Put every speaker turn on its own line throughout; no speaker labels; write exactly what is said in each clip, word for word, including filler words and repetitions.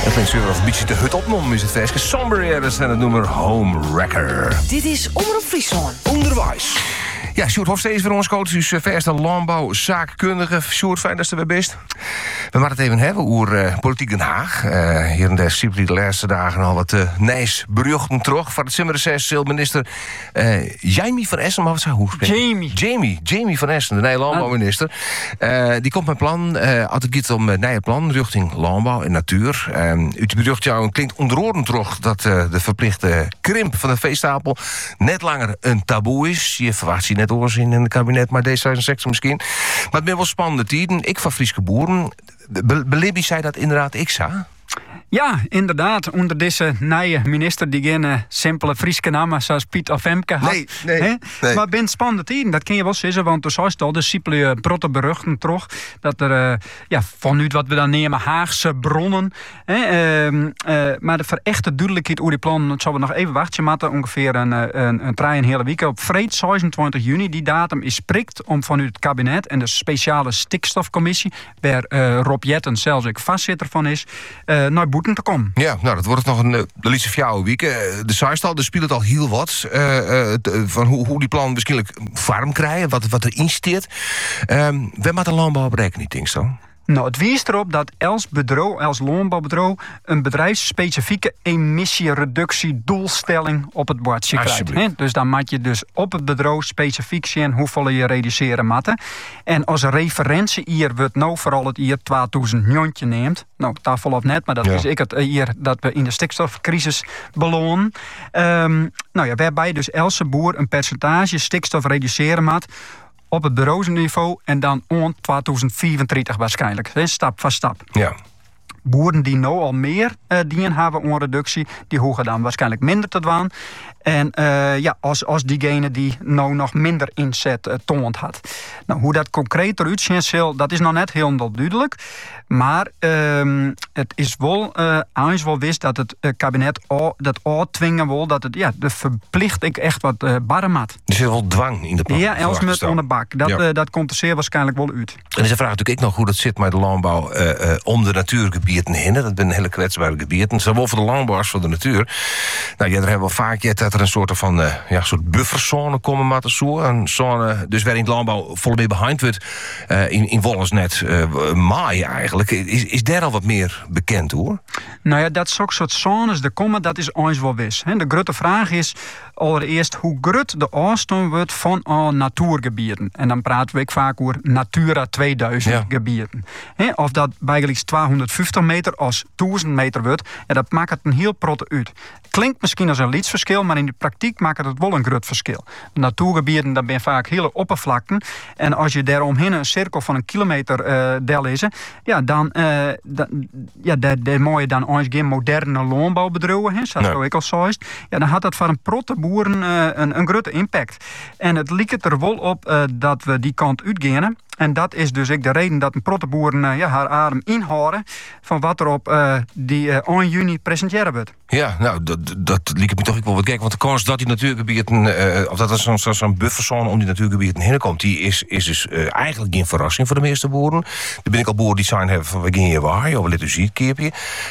En Flint Zeurer of een beetje de hut opnomen is het feestje. Somber en het nummer Home Wrecker.
Dit is Omroep Friesland.
Onderwijs. Ja, Sjoerd Hofstede is voor ons coach, dus verste landbouwzaakkundige. Sjoerd, fijn dat je er bent. We gaan het even hebben over uh, politiek Den Haag. Uh, hier en daar zie de laatste dagen al wat uh, nijs beruchten terug. Van het zomerreces zal minister uh, Jamie van Essen, maar wat zou hoe spreken?
Jamie.
Jamie. Jamie van Essen, de nieuwe landbouwminister. Uh, die komt met plan, uh, als het gaat om een nieuwe plan, richting landbouw en natuur. Uh, uit de berucht jou klinkt onderoren terug dat uh, de verplichte krimp van de veestapel net langer een taboe is. Je verwacht je net oorzien in het kabinet, maar D zesenzestig misschien. Maar het ben wel spannende tijden. Ik van Frieske boeren. Be- Belibby zei dat inderdaad ik zou.
Ja, inderdaad. Onder deze nieuwe minister die geen uh, simpele Frieske namen zoals Piet of Femke had.
Nee, nee,
He?
nee.
Maar binnen spannende tijden, dat kun je wel zeggen, want toen zei het al, de simpele uh, protte beruchten terug, dat er, uh, ja, vanuit wat we dan nemen, Haagse bronnen. He, uh, uh, maar de verechte duidelijkheid over die plan, dat zullen we nog even wachten, maar ongeveer een, een, een trein hele week. Op vrijdag zesentwintig juni, die datum is prikt om vanuit het kabinet en de speciale stikstofcommissie, waar uh, Rob Jetten zelfs ook vastzitter van is, uh, naar boeten te komen.
Ja, nou, dat wordt nog een uh, de liefste fjouwe week. Uh, de Saistal, er speelt het al heel wat. Uh, uh, t- van hoe, hoe die plan misschien vorm krijgen, wat, wat erin steert. Um, we moeten de landbouw bereiken, niet, denk zo?
Nou, het wijst erop dat els bedrijf, els landbouwbedrijf, een bedrijfsspecifieke emissiereductiedoelstelling op het bordje krijgt. He? Dus dan moet je dus op het bedrijf specifiek zien hoeveel je reduceren moet. En als referentie hier wordt nou vooral het jaar tweeduizend negen neemt. Nou, daar volop net, maar dat ja. is ik het hier dat we in de stikstofcrisis belonen. Um, nou ja, waarbij dus else boer een percentage stikstof reduceren moet op het bureausniveau en dan om tweeduizend vierentwintig waarschijnlijk. He, stap voor stap.
Ja.
Boeren die nou al meer uh, dienen hebben om reductie, die hoeven dan waarschijnlijk minder te doen. En uh, ja, als, als diegene die nou nog minder inzet uh, toont had. Nou, hoe dat concreet eruit ziet, dat is nog net heel duidelijk. Maar uh, het is wel, uh, eens wel wist dat het uh, kabinet al, dat uitdwingen wil, dat het, ja, de verplicht ik echt wat uh, barren had.
Er zit wel dwang in de plan.
Ja, els met onder bak. Dat,
ja.
uh, dat komt er zeer waarschijnlijk wel uit.
En is de vraag natuurlijk ook nog hoe dat zit met de landbouw uh, uh, om de natuurgebieden heen. Dat zijn hele kwetsbare gebieden. Zowel voor de landbouw als voor de natuur. Nou, ja, daar hebben we vaak ja, dat er een soort van uh, ja, soort bufferzone komen met de soer. Een zone, dus waarin de landbouw volop behind wordt uh, in, in Wollens net uh, maai eigenlijk. Is, is daar al wat meer bekend hoor?
Nou ja, dat soort zones er komen, dat is ons wel wist. De grote vraag is allereerst hoe groot de afstand wordt van al natuurgebieden. En dan praten we ook vaak over Natura tweeduizend ja. gebieden. Of dat bijgelijk tweehonderdvijftig meter als duizend meter wordt, ja, dat maakt het een heel protte uit. Klinkt misschien als een lietsverschil, maar in de praktijk maakt het wel een groot verschil. De natuurgebieden, dat zijn vaak hele oppervlakten. En als je daaromheen een cirkel van een kilometer uh, del is, ja, dan, uh, da, ja, daar, daar moet je dan eens geen moderne landbouwbedrijven, hè, zoals nee. ik al zei. Ja, dan had dat voor een protte boeren uh, een, een grote impact. En het lijkt er wel op uh, dat we die kant uitgaan. En dat is dus ook de reden dat een protteboeren uh, ja, haar adem inhouden van wat er op uh, die uh, één juni presenteren wordt.
Ja, nou, dat, dat liep me toch ook wel wat kijken. Want de kans dat die natuurgebieden, uh, of dat er zo'n, zo'n bufferzone om die natuurgebieden heen komt, die is, is dus uh, eigenlijk geen verrassing voor de meeste boeren. Er ben ik al boeren die zijn hebben van we gaan hier waaien, of we laten zien, keerpje.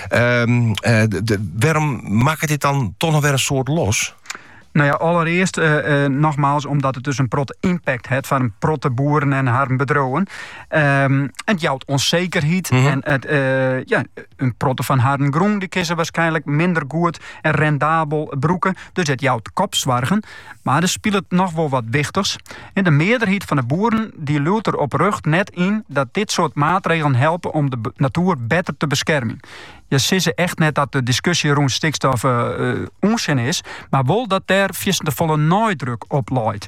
Um, uh, de, de, waarom maakt dit dan toch nog weer een soort los?
Nou ja, allereerst uh, uh, nogmaals omdat het dus een protte impact heeft van een protte boeren en haar bedrijven. Um, het jouwt onzekerheid mm-hmm. en het, uh, ja, een protte van haar groen die kiezen waarschijnlijk minder goed en rendabel broeken. Dus het jouwt kopzwargen. Maar er speelt het nog wel wat wichtigs. En de meerderheid van de boeren die loopt er op rug net in dat dit soort maatregelen helpen om de be- natuur beter te beschermen. Je ziet echt net dat de discussie rond stikstof uh, uh, onzin is, maar wel dat daar de volle nooidruk op leidt.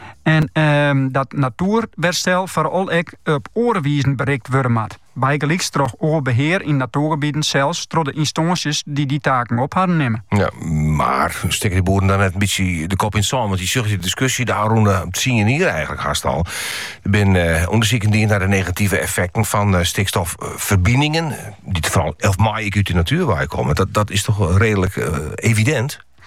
En um, dat natuurherstel vooral ook op orenwijzen bereikt worden moet. Bijgelijks door oorbeheer in natuurgebieden zelfs door de instanties die die taken op hadden nemen.
Ja, maar steken die boeren dan net een beetje de kop in het zand, want die zucht die discussie daaronder zien je hier eigenlijk haast al. Er zijn uh, onderzoeken die naar de negatieve effecten van uh, stikstofverbindingen, die vooral elf maai uit de natuur waar komen. Dat, dat is toch wel redelijk uh, evident?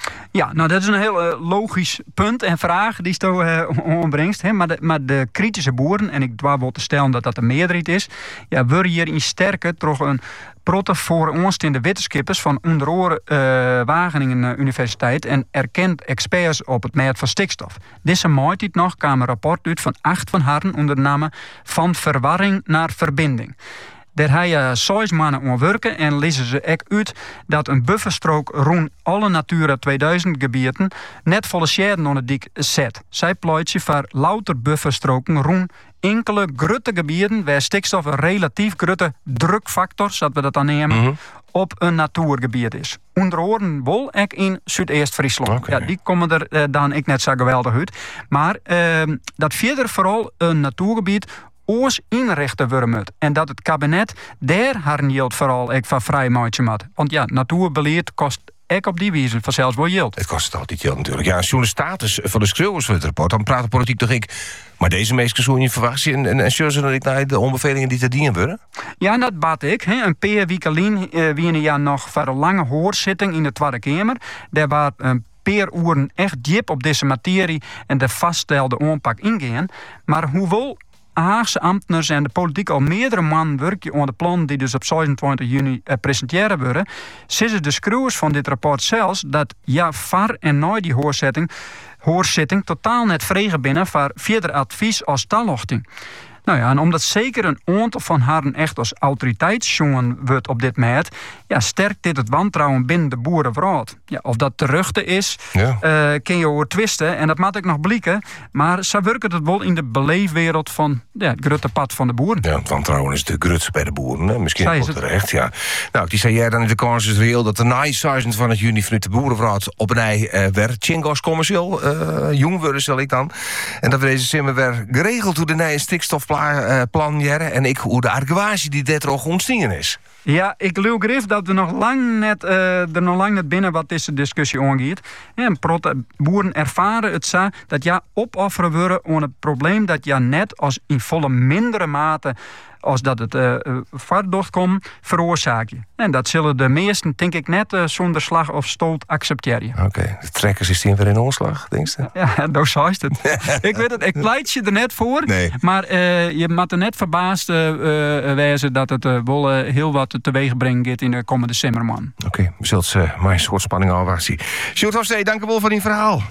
Ja, nou dat is een heel uh, logisch punt en vraag die je uh, onbrengt. Hè? Maar, de, maar de kritische boeren, en ik dwaal wel te stellen dat dat de meerderheid is, ja, worden hierin sterker toch een protte voor ons in de wetenschappers van onder andere uh, Wageningen Universiteit en erkend experts op het merk van stikstof. Deze maand nog kwam een rapport uit van acht van haren onder de naam Van Verwarring naar Verbinding. Daar ga je zes maanden aan werken en lezen ze ook uit dat een bufferstrook rond alle Natura tweeduizend gebieden net volle schade onder dik zet. Zij plooit je voor louter bufferstroken rond enkele grote gebieden waar stikstof een relatief grote drukfactor, zoals we dat dan nemen, mm-hmm. op een natuurgebied is. Onder andere wel ook in Zuidoost-Friesland. Okay. Ja, die komen er eh, dan ik net zo geweldig uit. Maar eh, dat verder vooral een natuurgebied oors inrichten wordt. En dat het kabinet daar haar geld vooral ook van vrij maatje maakt. Want ja, natuurbeleid kost ook op die wijze vanzelfs wel geld.
Het kost altijd geld natuurlijk. Ja, als je de status van de schreeuwers van het rapport, dan praat de politiek toch ik. Maar deze mensen zo niet verwacht je en, en, en zullen ze dan niet naar de onbevelingen die te dienen worden?
Ja, dat bad ik. He. Een paar weken geleden uh, wie ja nog voor een lange hoorzitting in de Tweede Kamer. Daar was een paar uren echt diep op deze materie en de vaststelde aanpak ingaan. Maar hoewel Haagse ambtenaren en de politiek al meerdere maanden werken aan de plannen die dus op zesentwintig juni uh, presenteren worden, zeggen de schreeuwers van dit rapport zelfs dat ja, var en na die hoorzitting, hoorzitting totaal net vregen binnen voor verder advies als talochting. Nou ja, en omdat zeker een aantal van haar echt als autoriteitsjongen wordt op dit moment, ja, sterkt dit het wantrouwen binnen de boerenvraat. Ja, of dat teruchte is, ja. uh, kun je over twisten en dat moet ik nog blikken. Maar zo werkt het wel in de beleefwereld van ja, het grote pad van de boeren.
Ja, het wantrouwen is de grutste bij de boeren. Hè? Misschien ook terecht, ja. Nou, die zei jij dan in de kans is reëel dat de na-seizoen van het juni vanuit de boerenvraat op een ei uh, werd. Tjingos commercieel, uh, jong worden zal ik dan. En dat we deze simmer weer geregeld hoe de nieuwe stikstof plan jaren en ik hoe de argwazie die dit er ook ontstingen is.
Ja, ik geloof grif dat we nog lang net, uh, er nog lang net binnen wat deze discussie aangaat. En protte boeren ervaren het zo dat ja opofferen worden aan het probleem dat ja net als in volle mindere mate als dat het uh, vaart komt, veroorzaak je. En dat zullen de meesten, denk ik, net uh, zonder slag of stoot accepteren.
Oké, okay. De trekkers is die weer in omslag, denk je?
Ja, dat is het. Ik weet het, ik pleit je er net voor.
Nee.
Maar uh, je moet er net verbaasd uh, uh, wezen dat het uh, wel uh, heel wat teweeg brengt in de komende zomerman.
Oké, okay, we zullen uh, maar een soort spanning afwachten. Sjoerd Hofstee, dank u wel voor die verhaal.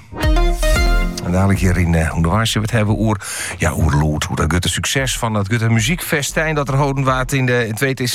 En dadelijk hier in uh, Onderwaarse we het hebben over ja, oerloed, hoe dat Gutte succes van dat Gutte muziekfestijn dat er houden waard in de in het W T C.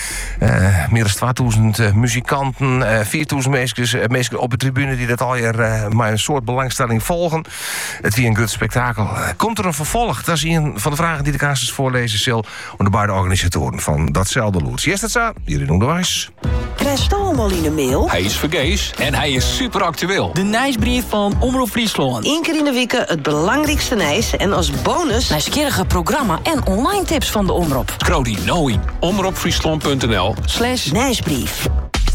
Uh, meer dan tweeduizend uh, muzikanten, uh, vierduizend mensen, uh, mensen op de tribune die dat alweer uh, maar een soort belangstelling volgen. Het wie een Gutte spektakel. Uh, komt er een vervolg? Dat is een van de vragen die de casus voorlezen zal onder beide organisatoren van datzelfde lood. Yes, dat zo. Hier in Onderwijs.
Krijg je allemaal in de mail?
Hij is vergees en hij is super actueel.
De nieuwsbrief van Omroep Friesland.
Eén keer in de week het belangrijkste nieuws en als bonus
nieuwsgierige programma en online tips van de omroep.
Scroll die nou in omroepfriesland.nl
slash
nieuwsbrief.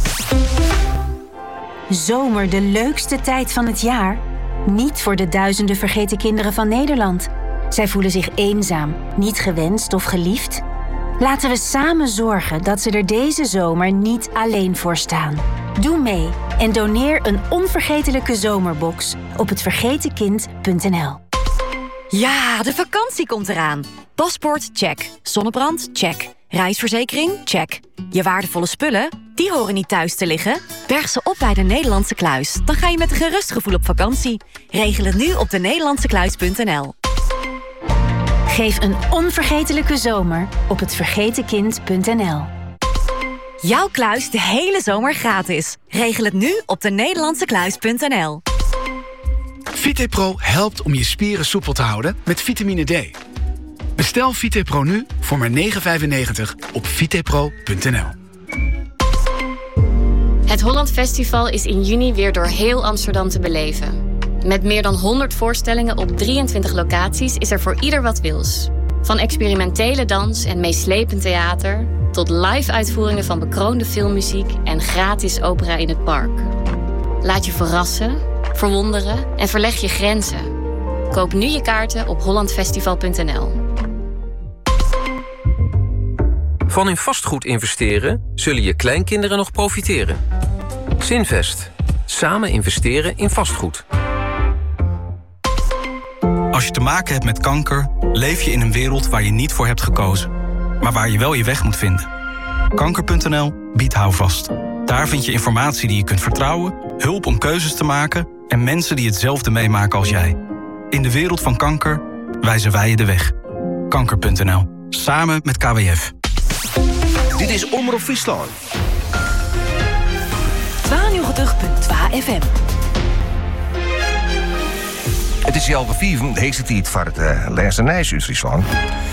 Zomer, de leukste tijd van het jaar? Niet voor de duizenden vergeten kinderen van Nederland. Zij voelen zich eenzaam, niet gewenst of geliefd. Laten we samen zorgen dat ze er deze zomer niet alleen voor staan. Doe mee en doneer een onvergetelijke zomerbox op het vergeten kind punt n l.
Ja, de vakantie komt eraan. Paspoort, check. Zonnebrand, check. Reisverzekering, check. Je waardevolle spullen, die horen niet thuis te liggen. Berg ze op bij de Nederlandse Kluis. Dan ga je met een gerust gevoel op vakantie. Regel het nu op de nederlandse kluis punt n l.
Geef een onvergetelijke zomer op het vergeten kind punt n l.
Jouw kluis de hele zomer gratis. Regel het nu op de nederlandse kluis punt n l.
VitePro helpt om je spieren soepel te houden met vitamine D. Bestel VitePro nu voor maar negen vijfennegentig op vitepro punt n l.
Het Holland Festival is in juni weer door heel Amsterdam te beleven. Met meer dan honderd voorstellingen op drieëntwintig locaties is er voor ieder wat wils. Van experimentele dans en meeslepend theater tot live-uitvoeringen van bekroonde filmmuziek en gratis opera in het park. Laat je verrassen, verwonderen en verleg je grenzen. Koop nu je kaarten op holland festival punt n l.
Van in vastgoed investeren zullen je kleinkinderen nog profiteren. Zinvest. Samen investeren in vastgoed.
Als je te maken hebt met kanker, leef je in een wereld waar je niet voor hebt gekozen. Maar waar je wel je weg moet vinden. Kanker punt n l biedt houvast. Daar vind je informatie die je kunt vertrouwen, hulp om keuzes te maken en mensen die hetzelfde meemaken als jij. In de wereld van kanker wijzen wij je de weg. Kanker punt n l. Samen met K W F.
Dit is Omroep Friesland.
tweeënnegentig punt twee F M.
Het is half vier, de heetste tijd voor het uh, laatste Nijs uit Friesland.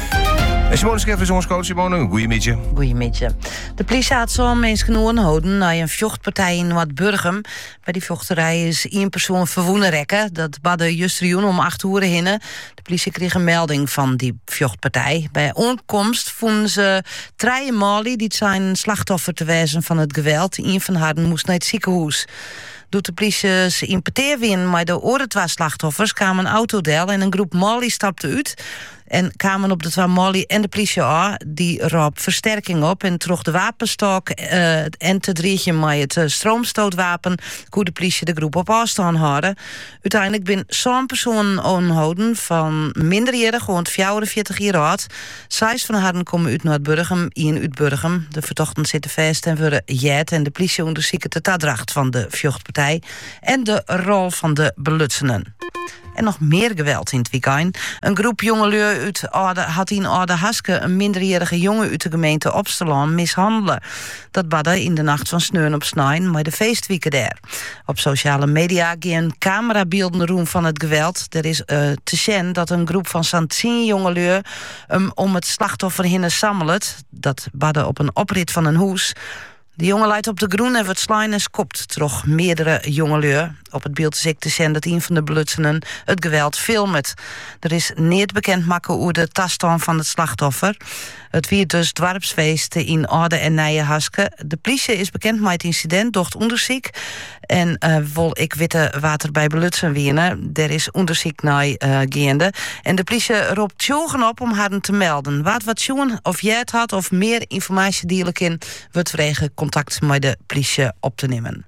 En Simone Scheffer is ons coach. Simone, goeiemiddag.
Goeiemiddag. De politie had zo'n mensen houden naar een vechtpartij in Noord-Burgum. Bij die vechterij is één persoon verwoenen rekken. Dat badde juist om acht uur hinnen. De politie kreeg een melding van die vechtpartij. Bij onkomst vonden ze drie Mali die zijn slachtoffer te wijzen van het geweld. Een van hen moest naar het ziekenhuis. Doet de politie ze in Peteerwin, maar de andere twee slachtoffers kwamen een autodel en een groep Mali stapte uit. En kwamen op de twee Mali en de politie aan. Die roep versterking op en troch de wapenstok uh, en te drietje met het uh, stroomstootwapen kon de politie de groep op afstand houden. Uiteindelijk ben zo'n persoon aangehouden van minderjarig, gewoon vierenveertig jaar oud. Zes van hen komen uit Noord-Burgum, in uit Burgum. De verdachten zitten vast en worden jet en de politie onderzoekt de tadracht van de vechtpartij en de rol van de belutsenen. En nog meer geweld in het weekend. Een groep jongelui uit Oude, had in Oude Haske een minderjarige jongen uit de gemeente Opstelaan mishandelen. Dat badde in de nacht van Sneun op Snijn, maar de feestwieken daar. Op sociale media gaan camerabeelden roem van het geweld. Er is uh, te zien dat een groep van zo'n tien jongelui um, om het slachtoffer heen sammelt. Dat badde op een oprit van een huis. De jongen leidt op de groen en wordt slaan en skopt troch meerdere jongelui. Op het beeld is ik te zien dat een van de belutsenen het geweld filmt. Er is niet bekend maken hoe de tasstand van het slachtoffer. Het wier dus dwarpsfeesten in Oude en Nijenhaske. De politie is bekend met het incident, docht onderzoek. En uh, wil ik weten wat er bij belutsen wienen. Er is onderzoek naar uh, gaande. En de politie roept tjogen op om haar te melden. Wat wat tjoen of jij het had of meer informatie dierlijk in, wordt vregen contact met de politie op te nemen.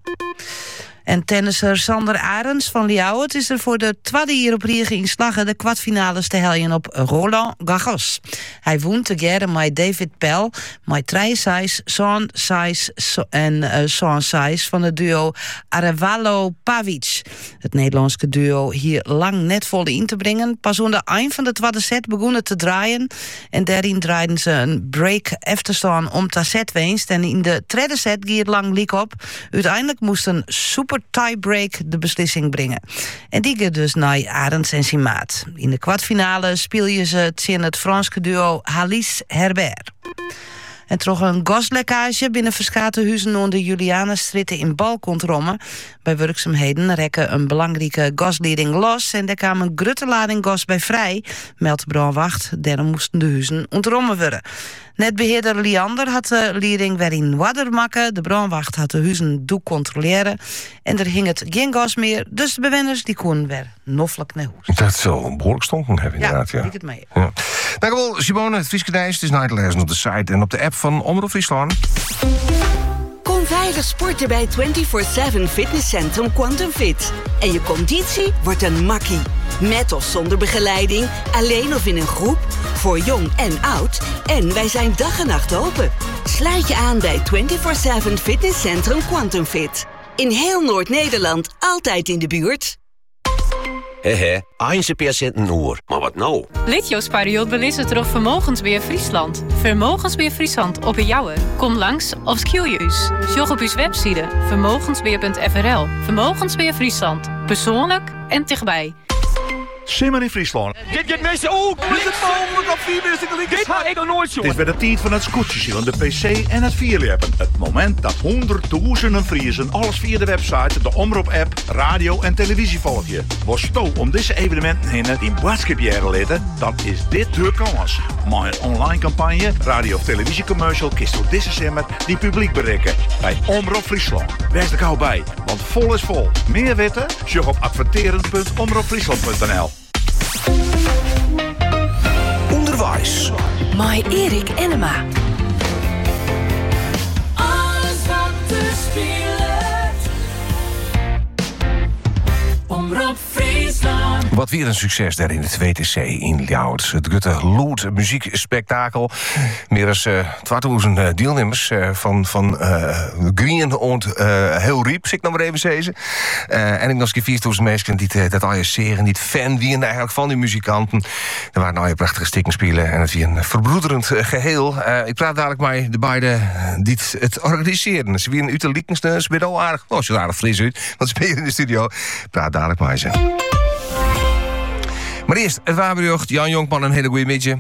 En tennisser Sander Arends van Ljouwert is er voor de tweede jaar op rij inslagen de kwartfinales te heljen op Roland Garros. Hij woont together met David Pell, met drie zes, Sean zes en uh, Sean zes van het duo Arevalo Pavic. Het Nederlandse duo hier lang net vol in te brengen. Pas aan de eind van de tweede set begonnen te draaien. En daarin draaiden ze een break afterstaan om te set winst. En in de tweede set ging het lang liek op. Uiteindelijk moest een super tiebreak de beslissing brengen. En die gaat dus naar Arends en zijn maat. In de kwartfinale speel je ze tegen het Franse duo Halis Herbert. En toch een gaslekkage binnen verskate huizen onder de Julianenstritten in Balkontrommen. Bij werkzaamheden rekken een belangrijke gasleiding los en daar kwam een grote lading gas bij vrij, meldt de brandwacht. Daarom moesten de huizen ontrommen worden. Netbeheerder Liander had de leiding weer in water maken. De brandwacht had de huizen doek controleren. En er hing het geen gas meer, dus de bewoners die konden weer noffelijk naar huis.
Dat zal behoorlijk stonken hebben, inderdaad. Ja,
ja. Ik het mee.
Ja. Dankjewel, Simone. Het Frieske Nijs. Het is na te lezen op de site en op de app van Omroep Friesland.
Kom veilig sporten bij vierentwintig zeven fitnesscentrum Quantum Fit. En je conditie wordt een makkie. Met of zonder begeleiding, alleen of in een groep, voor jong en oud. En wij zijn dag en nacht open. Sluit je aan bij vierentwintig zeven fitnesscentrum Quantum Fit. In heel Noord-Nederland, altijd in de buurt.
Hehe, eindje per cent een oor. Maar wat nou?
Litio-spariot belissen terug Vermogensbeheer Friesland. Vermogensbeheer Friesland op een jouwer. Kom langs of skill je us. Sjog op uw website vermogensbeheer punt f r l. Vermogensbeheer Friesland. Persoonlijk en dichtbij.
Simmer in Friesland.
Dit gaat mensen ook. Is het mogelijk op vier minuten? Dit had ik nog nooit, jongen.
Dit werd de tijd van het scootjesielen, de pc en het vierleppen. Het moment dat honderdduizenden Friesen alles via de website, de Omroep-app, radio en televisie volgen. Was sto om deze evenementen heen in boodschapjaren letten, dan is dit de kans. Maar een online campagne, radio- of televisiecommercial, kist door deze simmer die publiek bereiken. Bij Omroep Friesland. Wees er gauw bij, want vol is vol. Meer weten? Sjog op adverteren punt omroepfriesland punt n l.
Onderwijs.
My Erik Enema.
Alles wat te spelen.
Wat weer een succes daar in het W T C in Ljouwert. Het Gutte Lood muziekspektakel. Meer dan uh, twaalfduizend uh, deelnemers uh, van, van uh, Green ont uh, heel riep, zeg ik nog maar even zeggen. Uh, en ik nog eens vierduizend mensen die uh, dat ajaceren, die fan wie eigenlijk van die muzikanten. Er waren nou je prachtige stikken spelen en het was een verbroederend uh, geheel. Uh, ik praat dadelijk met de beiden die het organiseren. Ze weer een uiterlijkens, ze zijn al aardig. Oh, ze aardig fris uit, want ze spelen in de studio. Ik praat dadelijk met ze. Maar eerst, het Waberjocht, Jan Jonkman, een hele goede middag.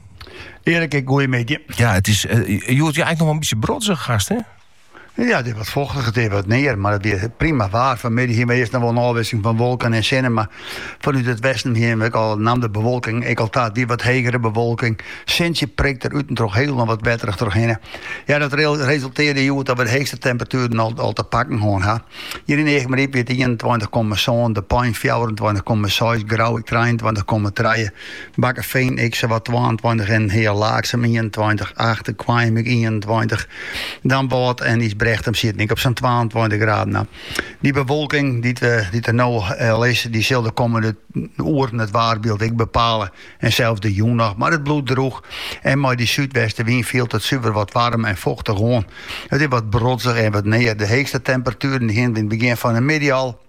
Erik, een goede middag.
Ja, het is, uh, je hoort je eigenlijk nog wel een beetje brodzig, gast, hè?
Ja, het is wat vochtig, het is wat neer, maar het is prima waar. Vanmiddag hier eerst nog wel een afwisseling van wolken en zinnen, maar vanuit het westen hier ik al nam de bewolking, ik altijd die wat hegere bewolking. Sintje prikt er uit toch heel nog wat wetterig doorheen. Ja, dat resulteerde in dat we de hoogste temperaturen al, al te pakken gewoon hadden. Hier in Eegmariep weer eenentwintig komma zeven, de Pijn vierentwintig komma zes, Grauwijk drieëntwintig komma drie, Bakkerveen ik ze wat tweeëntwintig en Heer Laaksem eenentwintig, Achter Kwaimik eenentwintig, dan Boot en iets Brechem zit niet op zo'n tweeëntwintig graden. Nou, die bewolking die, te, die er nou uh, is, die zal de komende uren het waarbeeld ik bepalen. En zelfs de jong nog, maar het bloed droeg. En maar die zuidwestenwind viel het super wat warm en vochtig gewoon. Het is wat brodzig en wat neer. De hoogste temperaturen die in het begin van de middag al.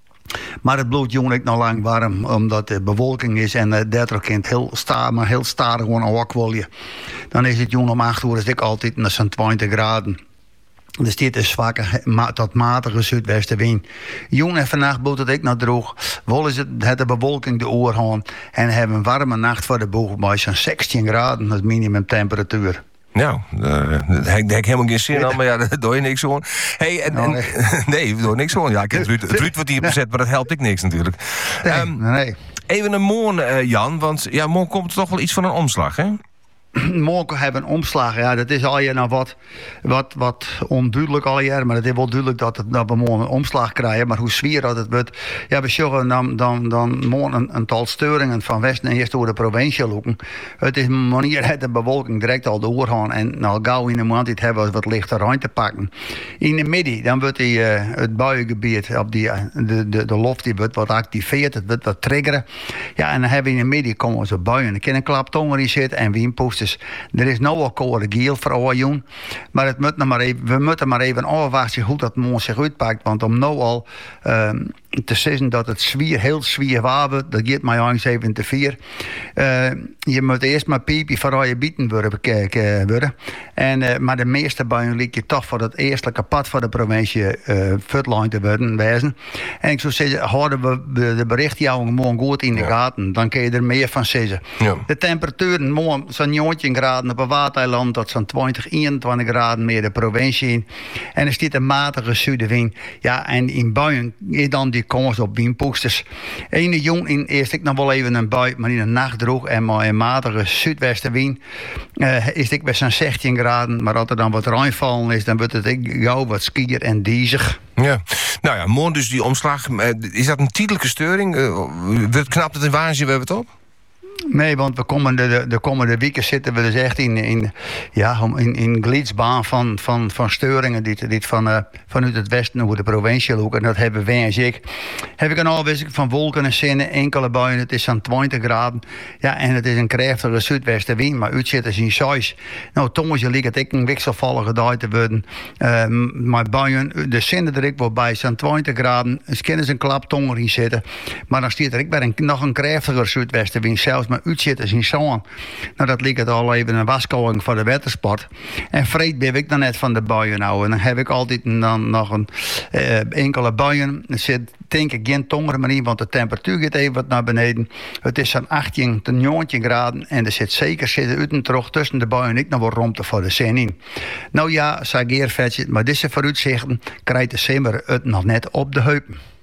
Maar het bloed jong ik nog lang warm, omdat de bewolking is en uh, daardoor kind heel staar, maar heel starig gewoon een wakwolje. Dan is het jong om acht uur is ik altijd naar zo'n twintig graden. Dus dit is zwakke ma- tot matige zuidwestenwind. Jong en vannacht boet het ik nog droog. Wel is het, het de bewolking de oor gaan. En hebben een warme nacht voor de boeg bij zo'n zestien graden als minimumtemperatuur.
Nou, daar heb ik helemaal geen zin aan, maar ja, daar doe je niks aan. Hey, en, en, nee. nee, we doen niks aan. Ja, ik heb het Ruud wat hier bezet, maar dat helpt ik niks natuurlijk.
Nee, um, nee.
Even een morgen, uh, Jan, want ja, morgen komt er toch wel iets van een omslag, hè?
Morgen hebben een omslag, ja, dat is al je nou wat, wat, wat onduidelijk al jaar, maar het is wel duidelijk dat, het, dat we morgen een omslag krijgen, maar hoe zwier dat het wordt, ja, we zeggen dan, dan, dan morgen een, een tal steuringen van westen en eerst door de provincie lopen. Het is een manier dat de bewolking direct al doorgaan en nou gauw in de maand het hebben we wat lichter ruimte pakken. In de middag, dan wordt die, uh, het buiengebied op die, uh, de, de, de loft die wordt wat activeerd, het wordt wat triggeren. Ja, en dan hebben we in de middag komen onze buien, er kan een klaptonger in zitten en windposten. Dus er is nou al code geel voor oorjoen. Maar het moet nog maar even, we moeten maar even afwachten hoe dat morgen zich uitpakt. Want om nou al uh, te zeggen dat het zwier, heel zwier wapen, dat gaat mij eens even te vier. Uh, je moet eerst maar piepje voor je bieten worden. worden. En, uh, maar de meeste buien liep je toch voor het eerste pad van de provincie uh, Futline te worden wezen. En ik zou zeggen, houden we de berichtjouwing morgen goed in de ja. gaten. Dan kun je er meer van zeggen. Ja. De temperaturen morgen zijn negentien graden op een watereiland, dat zo'n twintig, eenentwintig graden meer de provincie in. En er zit een matige zuidenwind. Ja, en in buien is dan die kans op windpoesters. In de jong in eerst ik nog wel even een bui, maar in de nacht droog en maar een matige zuidwestenwind uh, is ik bij zo'n zestien graden. Maar als er dan wat ruimvallen is, dan wordt het ik gauw wat skier en diezig.
Ja, nou ja, morgen dus die omslag. Is dat een tijdelijke steuring? Uh, knapt het in waanzin, we hebben het op?
Nee, want we komende, de, de komende weken zitten we dus echt in, in, ja, in, in glidsbaan van, van, van steuringen die, die van, uh, vanuit het westen over de provincie lopen. En dat hebben wij en ik. Heb ik een afwisseling van wolken en zinnen, enkele buien. Het is zo'n twintig graden. Ja, en het is een krachtige zuidwestenwind, maar uitzitten is in zes. Nou, Tomosje ligt het ik een wisselvallige dag te worden. Uh, maar buien, de zinnen er ik wel bij, zo'n twintig graden. Er kunnen ze een klaptonger in zitten. Maar dan staat er ik bij een, nog een krachtiger zuidwestenwind zelfs. Maar uitzitten in zo'n. Nou, dat lijkt het al even een waskouwing voor de watersport. En vreed ben ik dan net van de buien nou. En dan heb ik altijd dan nog een uh, enkele buien. Er zit denk ik geen tonger meer in, want de temperatuur gaat even wat naar beneden. Het is zo'n achttien tot negentien graden. En er zit zeker zitten uit en terug tussen de buien ik nog wel ruimte voor de zon in. Nou ja, sageer vetje, maar deze vooruitzichten krijgt de simmer het nog net op de heupen.